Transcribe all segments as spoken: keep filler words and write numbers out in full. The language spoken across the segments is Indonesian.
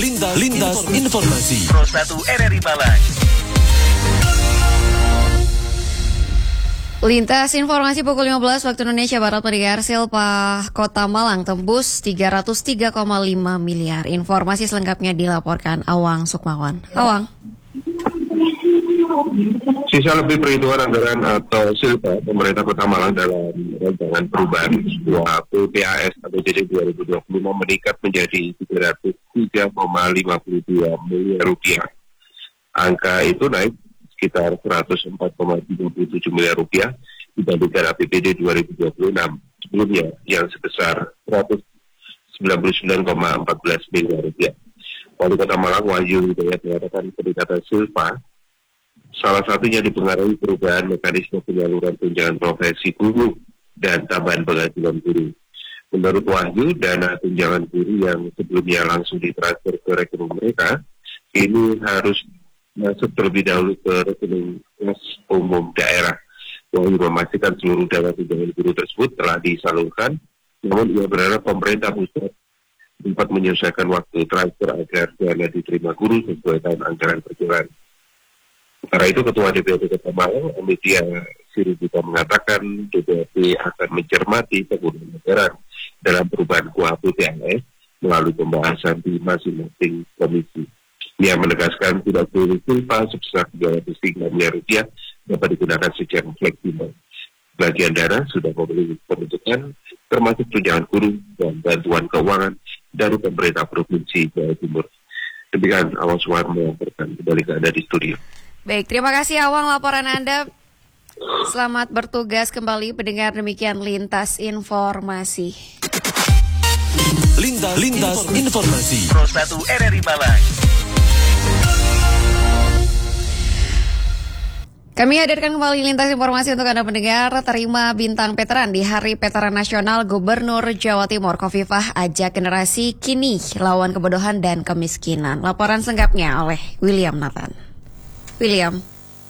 Lintas, Lintas Informasi Pro satu R R I Malang. Lintas informasi pukul lima belas waktu Indonesia Barat, pendengar. Silpa Kota Malang tembus tiga ratus tiga koma lima miliar. Informasi selengkapnya dilaporkan Awang Sukmawan. Awang. Sisa lebih perhitungan anggaran atau silpa pemerintah Kota Malang dalam rancangan perubahan sebuah P P A S atau J D dua ribu dua puluh lima meningkat menjadi tiga ratus tiga koma lima dua miliar rupiah. Angka itu naik sekitar seratus empat koma tiga tujuh miliar rupiah dibandingkan A P B D dua ribu dua puluh enam sebelumnya yang sebesar seratus sembilan puluh sembilan koma satu empat miliar rupiah. Wali Kota Malang Wahyu Hidayat mengatakan peningkatan silpa salah satunya dipengaruhi perubahan mekanisme penyaluran tunjangan profesi guru dan tambahan penghasilan guru. Menurut Wahyu, dana tunjangan guru yang sebelumnya langsung ditransfer ke rekening mereka ini harus masuk terlebih dahulu ke rekening kas umum daerah. Wahyu memastikan seluruh dana tunjangan guru tersebut telah disalurkan, namun ia berharap pemerintah pusat dapat menyelesaikan waktu transfer agar dana diterima guru sesuai tahun anggaran berjalan. Sementara itu, Ketua D P R D Kota Malang, Amitia Siribita mengatakan D P R D akan mencermati penggunaan anggaran dalam perubahan K U A P P A S melalui pembahasan di masing-masing komisi. Ia menegaskan tidak boleh silpa sebesar tiga ratus tiga miliar rupiah dapat digunakan secara fleksibel. Bagian dana sudah memenuhi pembentukan termasuk tunjangan guru dan bantuan keuangan dari pemerintah Provinsi Jawa Timur. Demikian Awang Suwarno melaporkan, kembali ke Anda di studio. Baik, terima kasih Awang laporan Anda. Selamat bertugas kembali, pendengar. Demikian Lintas Informasi. Lintas, Lintas Informasi Pro satu R R I Malang. Kami hadirkan kembali Lintas Informasi untuk Anda pendengar. Terima bintang veteran di Hari Veteran Nasional. Gubernur Jawa Timur Khofifah ajak generasi kini lawan kebodohan dan kemiskinan. Laporan selengkapnya oleh William Nathan. William.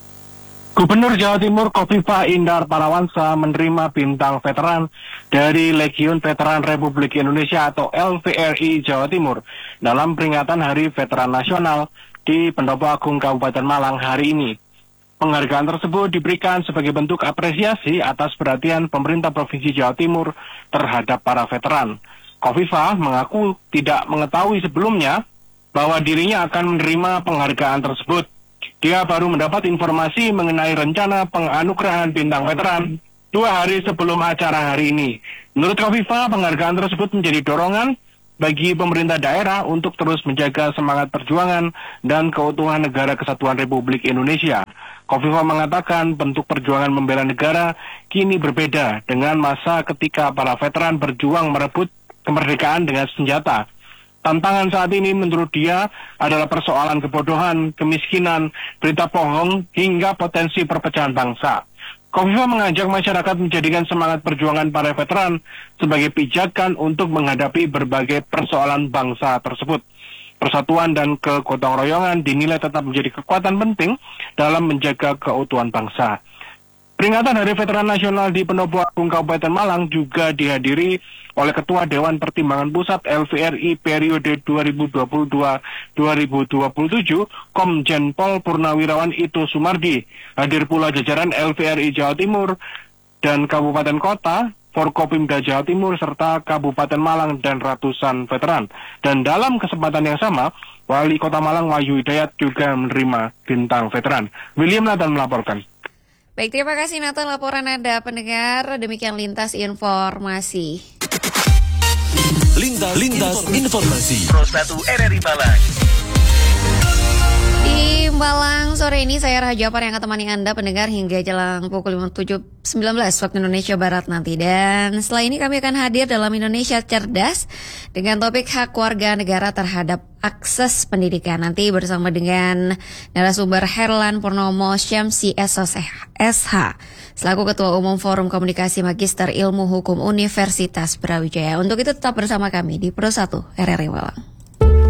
Gubernur Jawa Timur Khofifah Indar Parawansa menerima bintang veteran dari Legiun Veteran Republik Indonesia atau L V R I Jawa Timur dalam peringatan Hari Veteran Nasional di Pendopo Agung Kabupaten Malang hari ini. Penghargaan tersebut diberikan sebagai bentuk apresiasi atas perhatian pemerintah Provinsi Jawa Timur terhadap para veteran. Khofifah mengaku tidak mengetahui sebelumnya bahwa dirinya akan menerima penghargaan tersebut. Dia baru mendapat informasi mengenai rencana penganugerahan bintang veteran dua hari sebelum acara hari ini. Menurut Khofifah, penghargaan tersebut menjadi dorongan bagi pemerintah daerah untuk terus menjaga semangat perjuangan dan keutuhan negara kesatuan Republik Indonesia. Khofifah mengatakan bentuk perjuangan membela negara kini berbeda dengan masa ketika para veteran berjuang merebut kemerdekaan dengan senjata. Tantangan saat ini menurut dia adalah persoalan kebodohan, kemiskinan, berita bohong, hingga potensi perpecahan bangsa. Khofifah mengajak masyarakat menjadikan semangat perjuangan para veteran sebagai pijakan untuk menghadapi berbagai persoalan bangsa tersebut. Persatuan dan kegotong royongan dinilai tetap menjadi kekuatan penting dalam menjaga keutuhan bangsa. Peringatan Hari Veteran Nasional di Pendopo Agung Kabupaten Malang juga dihadiri oleh Ketua Dewan Pertimbangan Pusat L V R I periode dua ribu dua puluh dua sampai dua ribu dua puluh tujuh, Komjen Pol Purnawirawan Ito Sumardi. Hadir pula jajaran L V R I Jawa Timur dan Kabupaten Kota, Forkopimda Jawa Timur, serta Kabupaten Malang dan ratusan veteran. Dan dalam kesempatan yang sama, Wali Kota Malang Wahyu Hidayat juga menerima bintang veteran. William Nathan melaporkan. Baik, terima kasih Nathan laporan Anda pendengar. Demikian Lintas Informasi. Lintas, Lintas Informasi Pro satu R R I Malang. Di Malang sore ini saya Raja Japar yang akan temani Anda pendengar hingga jelang pukul sembilan belas waktu Indonesia Barat nanti. Dan setelah ini kami akan hadir dalam Indonesia Cerdas dengan topik hak warga negara terhadap akses pendidikan. Nanti bersama dengan narasumber Herlan Purnomo Syamsi S H selaku Ketua Umum Forum Komunikasi Magister Ilmu Hukum Universitas Brawijaya. Untuk itu tetap bersama kami di Pro satu R R I Malang.